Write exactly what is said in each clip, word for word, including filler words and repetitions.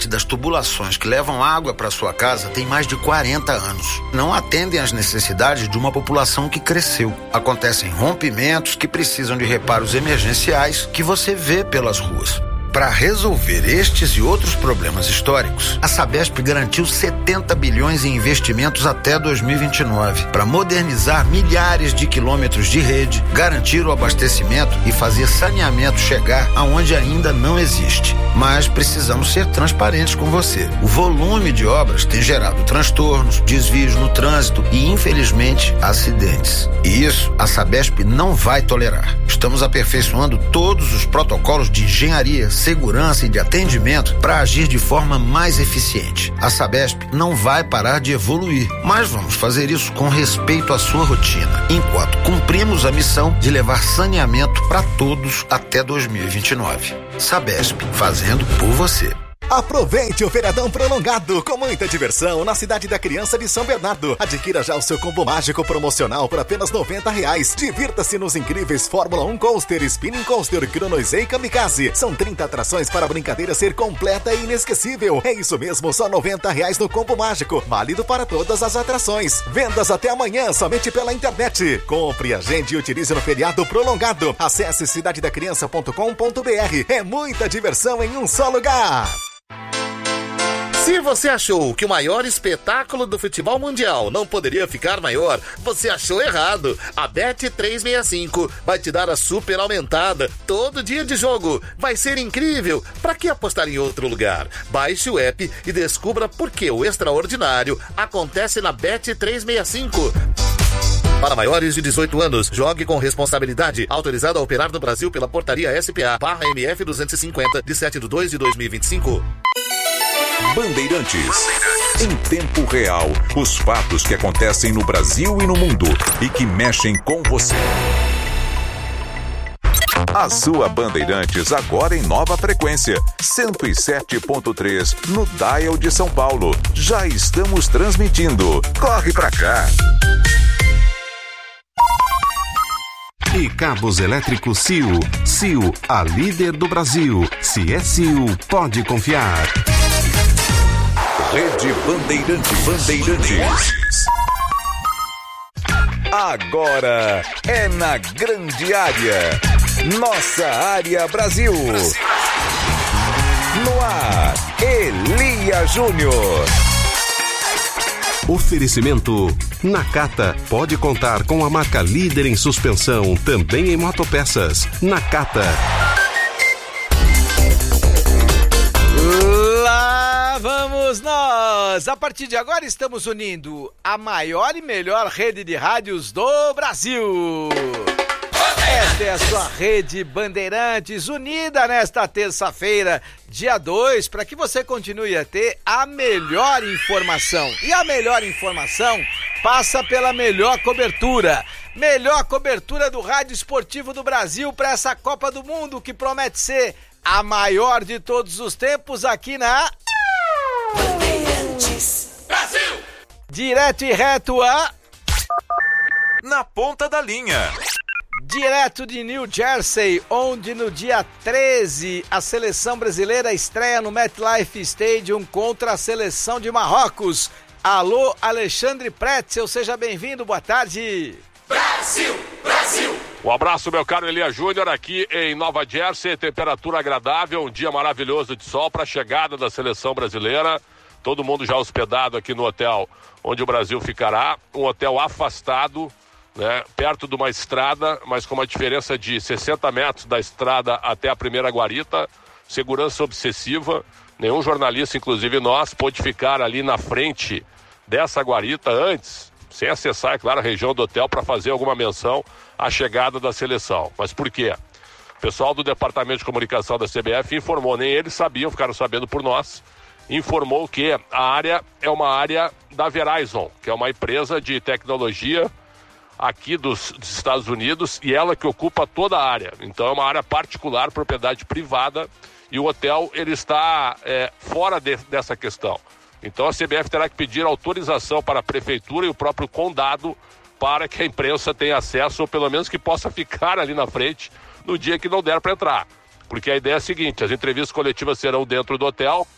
parte das tubulações que levam água para sua casa tem mais de quarenta anos. Não atendem às necessidades de uma população que cresceu. Acontecem rompimentos que precisam de reparos emergenciais que você vê pelas ruas. Para resolver estes e outros problemas históricos, a Sabesp garantiu setenta bilhões em investimentos até dois mil e vinte e nove para modernizar milhares de quilômetros de rede, garantir o abastecimento e fazer saneamento chegar aonde ainda não existe. Mas precisamos ser transparentes com você. O volume de obras tem gerado transtornos, desvios no trânsito e, infelizmente, acidentes. E isso a Sabesp não vai tolerar. Estamos aperfeiçoando todos os protocolos de engenharia, segurança e de atendimento para agir de forma mais eficiente. A Sabesp não vai parar de evoluir, mas vamos fazer isso com respeito à sua rotina, enquanto cumprimos a missão de levar saneamento para todos até dois mil e vinte e nove. Sabesp, fazendo por você. Aproveite o feriadão prolongado com muita diversão na Cidade da Criança de São Bernardo. Adquira já o seu combo mágico promocional por apenas noventa reais. Divirta-se nos incríveis Fórmula um Coaster, Spinning Coaster, Chronoise e Kamikaze. São trinta atrações para a brincadeira ser completa e inesquecível. É isso mesmo, só noventa reais no combo mágico. Válido para todas as atrações. Vendas até amanhã, somente pela internet. Compre, agende e utilize no feriado prolongado. Acesse cidade da criança ponto com ponto b r. É muita diversão em um só lugar. Se você achou que o maior espetáculo do futebol mundial não poderia ficar maior, você achou errado. A Bet trezentos e sessenta e cinco vai te dar a super aumentada todo dia de jogo. Vai ser incrível. Para que apostar em outro lugar? Baixe o app e descubra por que o extraordinário acontece na Bet trezentos e sessenta e cinco. Para maiores de dezoito anos, jogue com responsabilidade. Autorizado a operar no Brasil pela portaria S P A barra M F duzentos e cinquenta, de sete de dois de dois mil e vinte e cinco. Bandeirantes. Em tempo real, os fatos que acontecem no Brasil e no mundo e que mexem com você. A sua Bandeirantes agora em nova frequência, cento e sete ponto três no Dial de São Paulo. Já estamos transmitindo. Corre pra cá. E cabos elétricos C I U. C I U, a líder do Brasil. Se é C I U, pode confiar. Rede Bandeirantes. Bandeirantes. Agora é na grande área. Nossa área Brasil. No ar, Elia Júnior. Oferecimento Nakata. Pode contar com a marca líder em suspensão, também em motopeças. Nakata. Lá vamos nós! A partir de agora estamos unindo a maior e melhor rede de rádios do Brasil. Esta é a sua rede Bandeirantes, unida nesta terça-feira, dia dois, para que você continue a ter a melhor informação. E a melhor informação passa pela melhor cobertura. Melhor cobertura do rádio esportivo do Brasil para essa Copa do Mundo, que promete ser a maior de todos os tempos aqui na... Bandeirantes Brasil! Direto e reto a... Na ponta da linha. Direto de New Jersey, onde no dia treze a seleção brasileira estreia no MetLife Stadium contra a seleção de Marrocos. Alô, Alexandre Pretzel, seja bem-vindo, boa tarde. Brasil, Brasil. Um abraço, meu caro Elia Júnior, aqui em Nova Jersey, temperatura agradável, um dia maravilhoso de sol para a chegada da seleção brasileira. Todo mundo já hospedado aqui no hotel onde o Brasil ficará, um hotel afastado, né, perto de uma estrada, mas com uma diferença de sessenta metros da estrada até a primeira guarita, segurança obsessiva, nenhum jornalista, inclusive nós, pôde ficar ali na frente dessa guarita antes, sem acessar, é claro, a região do hotel para fazer alguma menção à chegada da seleção. Mas por quê? O pessoal do Departamento de Comunicação da C B F informou, nem eles sabiam, ficaram sabendo por nós, informou que a área é uma área da Verizon, que é uma empresa de tecnologia aqui dos, dos Estados Unidos, e ela que ocupa toda a área. Então é uma área particular, propriedade privada, e o hotel ele está é, fora de, dessa questão. Então a C B F terá que pedir autorização para a prefeitura e o próprio condado para que a imprensa tenha acesso, ou pelo menos que possa ficar ali na frente no dia que não der para entrar. Porque a ideia é a seguinte: as entrevistas coletivas serão dentro do hotel,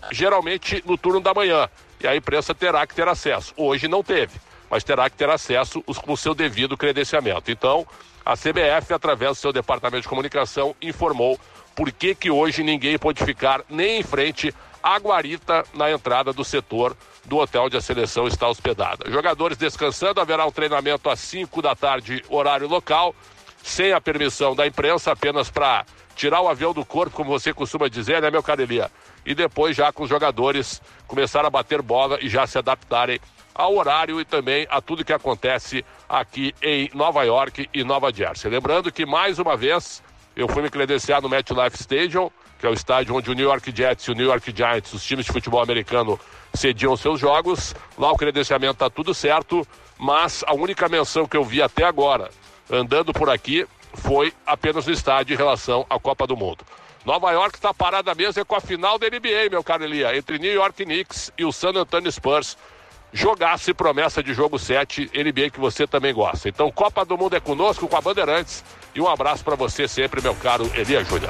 geralmente no turno da manhã, e a imprensa terá que ter acesso. Hoje não teve, mas terá que ter acesso com o seu devido credenciamento. Então, a C B F, através do seu departamento de comunicação, informou por que que hoje ninguém pôde ficar nem em frente à guarita na entrada do setor do hotel onde a seleção está hospedada. Jogadores descansando, haverá um treinamento às cinco da tarde, horário local, sem a permissão da imprensa, apenas para tirar o avião do corpo, como você costuma dizer, né, meu caro Elia? E depois já com os jogadores começar a bater bola e já se adaptarem ao horário e também a tudo que acontece aqui em Nova York e Nova Jersey. Lembrando que, mais uma vez, eu fui me credenciar no MetLife Stadium, que é o estádio onde o New York Jets e o New York Giants, os times de futebol americano, cediam seus jogos. Lá o credenciamento está tudo certo, mas a única menção que eu vi até agora, andando por aqui, foi apenas no estádio em relação à Copa do Mundo. Nova York está parada mesmo, é com a final da N B A, meu caro Elia, entre New York Knicks e o San Antonio Spurs. Jogaço e promessa de jogo sete, N B A que você também gosta. Então, Copa do Mundo é conosco, com a Bandeirantes. E um abraço para você sempre, meu caro Elia Júnior.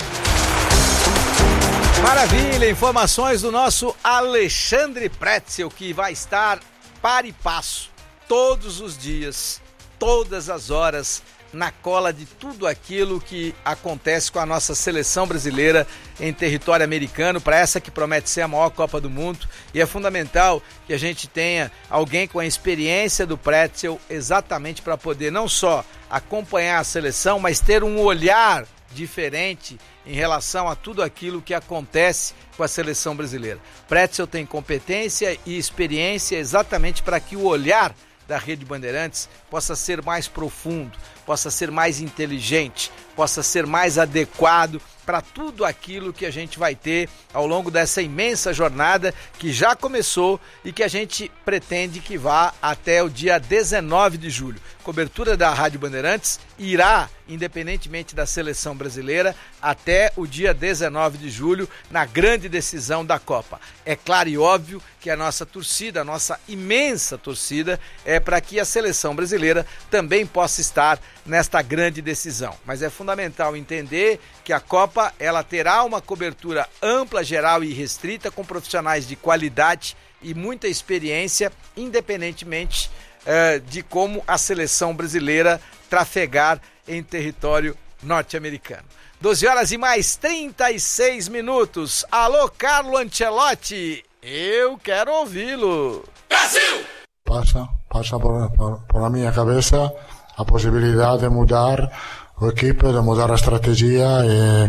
Maravilha, informações do nosso Alexandre Pretzel, que vai estar para e passo todos os dias, todas as horas, na cola de tudo aquilo que acontece com a nossa seleção brasileira em território americano, para essa que promete ser a maior Copa do Mundo. E é fundamental que a gente tenha alguém com a experiência do Pretzel, exatamente para poder não só acompanhar a seleção, mas ter um olhar diferente em relação a tudo aquilo que acontece com a seleção brasileira. Pretzel tem competência e experiência exatamente para que o olhar da Rede Bandeirantes possa ser mais profundo, possa ser mais inteligente, possa ser mais adequado para tudo aquilo que a gente vai ter ao longo dessa imensa jornada que já começou e que a gente pretende que vá até o dia dezenove de julho. Cobertura da Rádio Bandeirantes irá, independentemente da seleção brasileira, até o dia dezenove de julho, na grande decisão da Copa. É claro e óbvio que a nossa torcida, a nossa imensa torcida, é para que a seleção brasileira também possa estar nesta grande decisão. Mas é fundamental entender que a Copa ela terá uma cobertura ampla, geral e restrita, com profissionais de qualidade e muita experiência, independentemente uh, de como a seleção brasileira trafegar em território norte-americano. doze horas e mais trinta e seis minutos. Alô, Carlo Ancelotti, eu quero ouvi-lo. Brasil! Passa, passa por, por, por la minha cabeça a possibilidade de mudar o equipe, de mudar a estratégia e,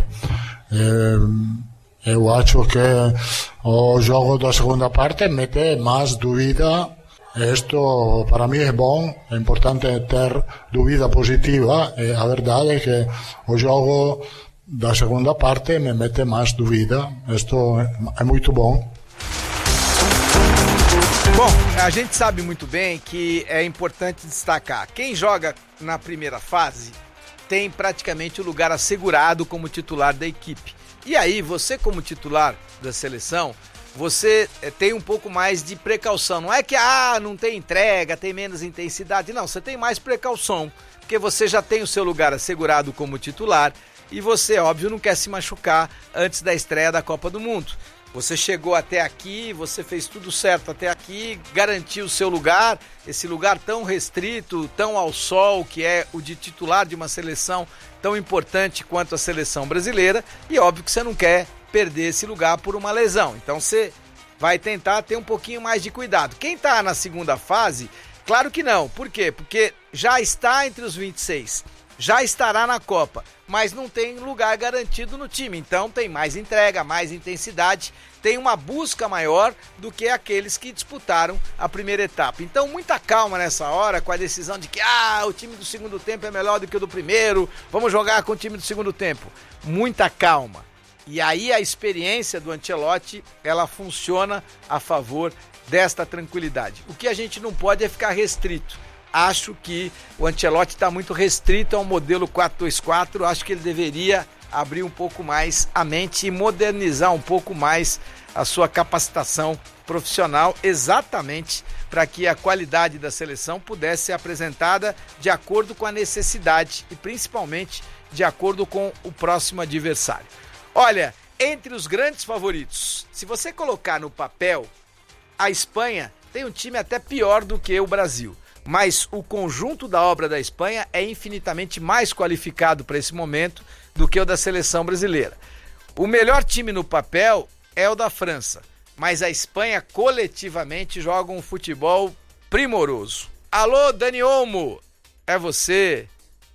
e eu acho que o jogo da segunda parte mete mais dúvida. Isto para mim é bom, é importante ter dúvida positiva e a verdade é que o jogo da segunda parte me mete mais dúvida. Isto é muito bom. Bom, a gente sabe muito bem que é importante destacar, quem joga na primeira fase tem praticamente o lugar assegurado como titular da equipe. E aí, você como titular da seleção, você tem um pouco mais de precaução. Não é que, ah, não tem entrega, tem menos intensidade. Não, você tem mais precaução, porque você já tem o seu lugar assegurado como titular e você, óbvio, não quer se machucar antes da estreia da Copa do Mundo. Você chegou até aqui, você fez tudo certo até aqui, garantiu o seu lugar, esse lugar tão restrito, tão ao sol, que é o de titular de uma seleção tão importante quanto a seleção brasileira, e óbvio que você não quer perder esse lugar por uma lesão. Então você vai tentar ter um pouquinho mais de cuidado. Quem está na segunda fase, claro que não. Por quê? Porque já está entre os vinte e seis, já estará na Copa, mas não tem lugar garantido no time. Então tem mais entrega, mais intensidade, tem uma busca maior do que aqueles que disputaram a primeira etapa. Então muita calma nessa hora com a decisão de que ah, o time do segundo tempo é melhor do que o do primeiro, vamos jogar com o time do segundo tempo. Muita calma. E aí a experiência do Ancelotti, ela funciona a favor desta tranquilidade. O que a gente não pode é ficar restrito. Acho que o Ancelotti está muito restrito ao modelo quatro dois quatro, acho que ele deveria abrir um pouco mais a mente e modernizar um pouco mais a sua capacitação profissional, exatamente para que a qualidade da seleção pudesse ser apresentada de acordo com a necessidade e principalmente de acordo com o próximo adversário. Olha, entre os grandes favoritos. Se você colocar no papel, a Espanha tem um time até pior do que o Brasil, mas o conjunto da obra da Espanha é infinitamente mais qualificado para esse momento do que o da seleção brasileira. O melhor time no papel é o da França, mas a Espanha coletivamente joga um futebol primoroso. Alô, Dani Olmo, é você.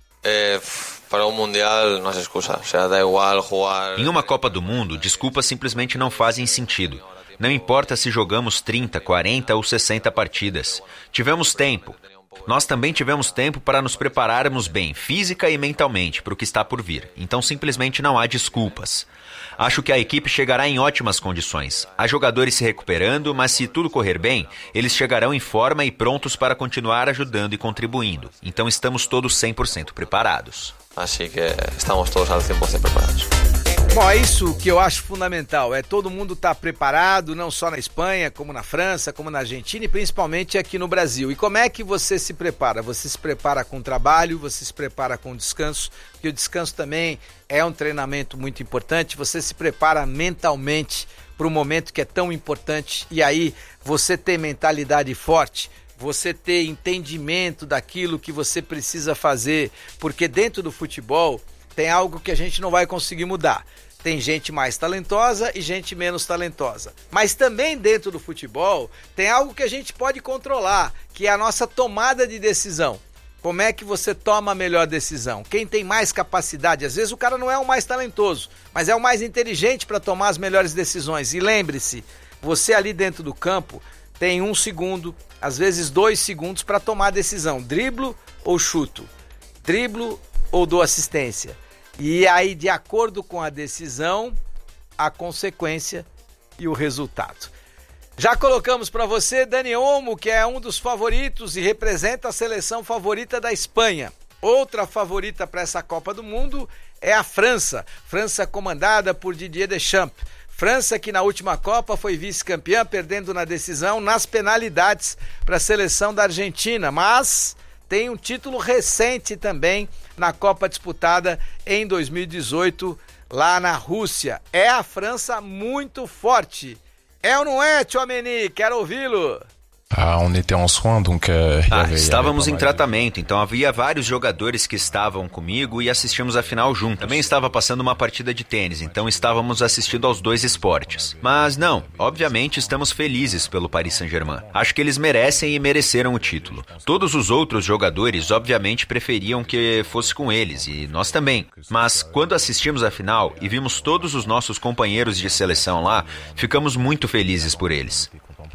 É, para o Mundial não há excusa, o sea, dá igual jogar... Em uma Copa do Mundo, desculpas simplesmente não fazem sentido. Não importa se jogamos trinta, quarenta ou sessenta partidas. Tivemos tempo. Nós também tivemos tempo para nos prepararmos bem, física e mentalmente, para o que está por vir. Então simplesmente não há desculpas. Acho que a equipe chegará em ótimas condições. Há jogadores se recuperando, mas se tudo correr bem, eles chegarão em forma e prontos para continuar ajudando e contribuindo. Então estamos todos cem por cento preparados. Assim que estamos todos ao cem por cento preparados. Bom, é isso que eu acho fundamental, é todo mundo estar preparado, não só na Espanha, como na França, como na Argentina e principalmente aqui no Brasil. E como é que você se prepara? Você se prepara com trabalho, você se prepara com descanso, porque o descanso também é um treinamento muito importante, você se prepara mentalmente para um momento que é tão importante e aí você ter mentalidade forte, você ter entendimento daquilo que você precisa fazer, porque dentro do futebol tem algo que a gente não vai conseguir mudar. Tem gente mais talentosa e gente menos talentosa. Mas também dentro do futebol tem algo que a gente pode controlar, que é a nossa tomada de decisão. Como é que você toma a melhor decisão? Quem tem mais capacidade? Às vezes o cara não é o mais talentoso, mas é o mais inteligente para tomar as melhores decisões. E lembre-se, você ali dentro do campo tem um segundo, às vezes dois segundos para tomar a decisão. Driblo ou chuto? Driblo ou dou assistência? E aí, de acordo com a decisão, a consequência e o resultado. Já colocamos para você Dani Olmo, que é um dos favoritos e representa a seleção favorita da Espanha. Outra favorita para essa Copa do Mundo é a França. França comandada por Didier Deschamps. França que na última Copa foi vice-campeã, perdendo na decisão nas penalidades para a seleção da Argentina, mas tem um título recente também na Copa disputada em dois mil e dezoito lá na Rússia. É a França muito forte. É ou não é, Tchouaméni? Quero ouvi-lo. Ah, on était en soins, donc, uh, ah, avait, estávamos em tratamento, então havia vários jogadores que estavam comigo e assistimos a final juntos. Também estava passando uma partida de tênis, então estávamos assistindo aos dois esportes. Mas não, obviamente estamos felizes pelo Paris Saint-Germain. Acho que eles merecem e mereceram o título. Todos os outros jogadores, obviamente, preferiam que fosse com eles, e nós também. Mas quando assistimos a final e vimos todos os nossos companheiros de seleção lá, ficamos muito felizes por eles.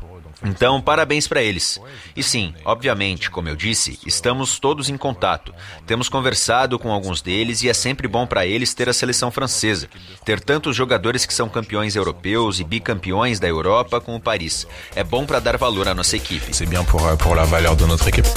Então, parabéns para eles. E sim, obviamente, como eu disse, estamos todos em contato. Temos conversado com alguns deles e é sempre bom para eles ter a seleção francesa. Ter tantos jogadores que são campeões europeus e bicampeões da Europa com o Paris. É bom para dar valor à nossa equipe. C'est bien pour, pour la valeur de notre équipe.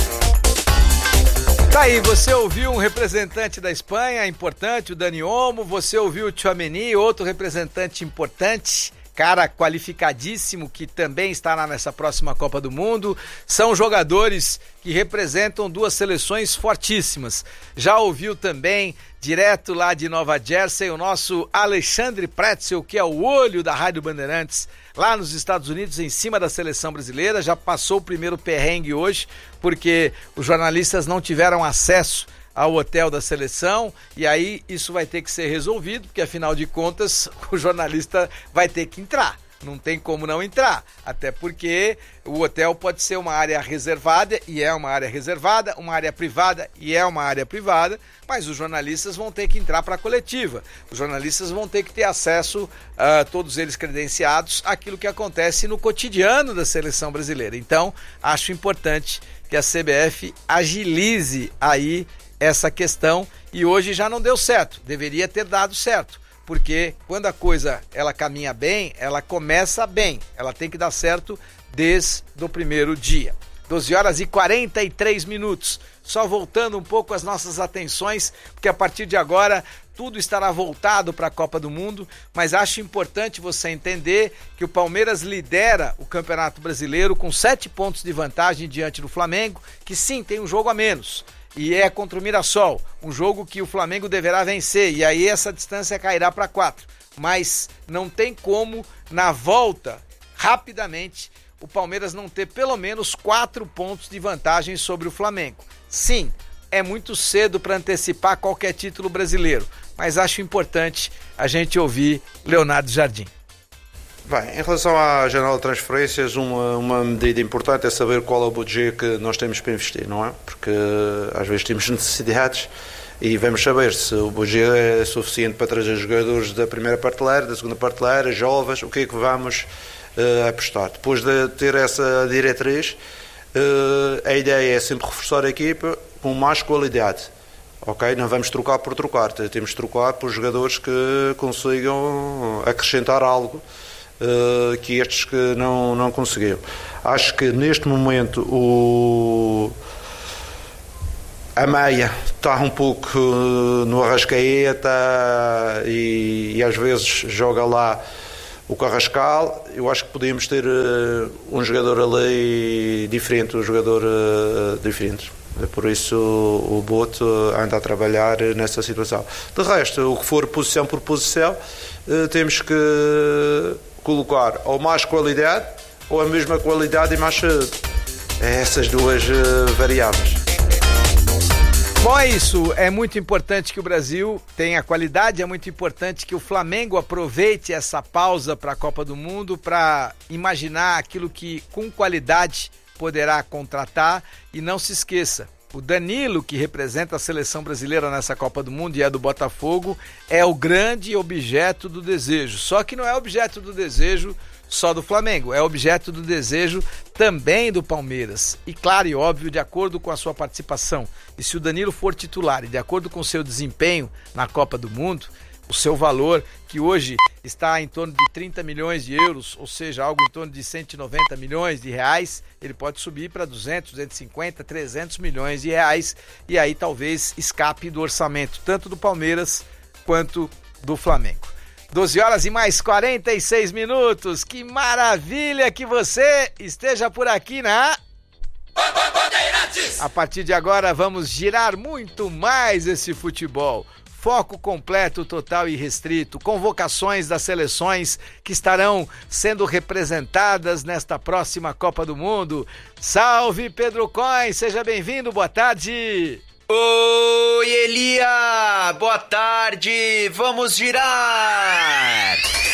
Tá aí, você ouviu um representante da Espanha importante, o Dani Olmo. Você ouviu o Tchouaméni, outro representante importante, cara qualificadíssimo, que também estará nessa próxima Copa do Mundo. São jogadores que representam duas seleções fortíssimas. Já ouviu também, direto lá de Nova Jersey, o nosso Alexandre Pretzel, que é o olho da Rádio Bandeirantes, lá nos Estados Unidos, em cima da seleção brasileira. Já passou o primeiro perrengue hoje, porque os jornalistas não tiveram acesso ao hotel da seleção, e aí isso vai ter que ser resolvido, porque afinal de contas o jornalista vai ter que entrar, não tem como não entrar, até porque o hotel pode ser uma área reservada, e é uma área reservada, uma área privada, e é uma área privada, mas os jornalistas vão ter que entrar para a coletiva, os jornalistas vão ter que ter acesso, uh, todos eles credenciados, àquilo que acontece no cotidiano da seleção brasileira. Então, acho importante que a C B F agilize aí essa questão, e hoje já não deu certo, deveria ter dado certo, porque quando a coisa ela caminha bem, ela começa bem, ela tem que dar certo desde o primeiro dia. doze horas e quarenta e três minutos, só voltando um pouco as nossas atenções, porque a partir de agora tudo estará voltado para a Copa do Mundo, mas acho importante você entender que o Palmeiras lidera o Campeonato Brasileiro com sete pontos de vantagem diante do Flamengo, que sim, tem um jogo a menos, e é contra o Mirassol, um jogo que o Flamengo deverá vencer, e aí essa distância cairá para quatro. mas não tem como, na volta, rapidamente, o Palmeiras não ter pelo menos quatro pontos de vantagem sobre o Flamengo. Sim, é muito cedo para antecipar qualquer título brasileiro, mas acho importante a gente ouvir Leonardo Jardim. Bem, em relação à janela de transferências, uma, uma medida importante é saber qual é o budget que nós temos para investir, não é? Porque às vezes temos necessidades e vamos saber se o budget é suficiente para trazer jogadores da primeira prateleira, da segunda prateleira, jovens, o que é que vamos uh, apostar. Depois de ter essa diretriz, uh, a ideia é sempre reforçar a equipa com mais qualidade. Ok? Não vamos trocar por trocar, temos de trocar por jogadores que consigam acrescentar algo Uh, que estes que não, não conseguiram. Acho que neste momento o a meia está um pouco uh, no Arrascaeta e, e às vezes joga lá o Carrascal. Eu acho que podíamos ter uh, um jogador ali diferente, um jogador uh, diferente. Por isso o Boto anda a trabalhar nessa situação. De resto, o que for posição por posição, uh, temos que colocar ou mais qualidade ou a mesma qualidade e mais cedo. É essas duas uh, variáveis. Bom, é isso. É muito importante que o Brasil tenha qualidade, é muito importante que o Flamengo aproveite essa pausa para a Copa do Mundo para imaginar aquilo que com qualidade poderá contratar. E não se esqueça, o Danilo, que representa a seleção brasileira nessa Copa do Mundo e é do Botafogo, é o grande objeto do desejo. Só que não é objeto do desejo só do Flamengo, é objeto do desejo também do Palmeiras. E claro e óbvio, de acordo com a sua participação, e se o Danilo for titular e de acordo com o seu desempenho na Copa do Mundo, o seu valor, que hoje está em torno de trinta milhões de euros, ou seja, algo em torno de cento e noventa milhões de reais, ele pode subir para duzentos, duzentos e cinquenta, trezentos milhões de reais, e aí talvez escape do orçamento, tanto do Palmeiras quanto do Flamengo. doze horas e mais quarenta e seis minutos, que maravilha que você esteja por aqui na... A partir de agora vamos girar muito mais esse futebol. Foco completo, total e restrito, convocações das seleções que estarão sendo representadas nesta próxima Copa do Mundo. Salve, Pedro Coin, seja bem-vindo, boa tarde. Oi, Elia, boa tarde, vamos girar.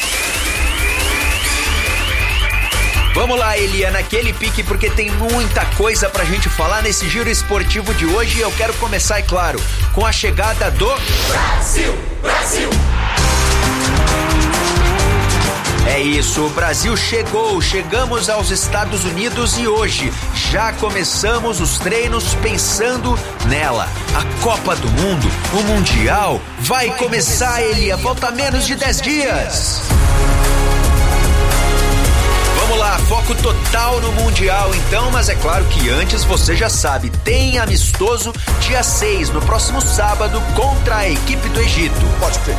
Vamos lá, Elia, naquele pique, porque tem muita coisa pra gente falar nesse giro esportivo de hoje. E eu quero começar, é claro, com a chegada do... Brasil! Brasil! É isso, o Brasil chegou, chegamos aos Estados Unidos e hoje já começamos os treinos pensando nela. A Copa do Mundo, o Mundial, vai começar, Elia, falta menos de dez dias. Vamos lá, foco total no Mundial então, mas é claro que antes você já sabe, tem amistoso dia seis, no próximo sábado, contra a equipe do Egito. Pode crer.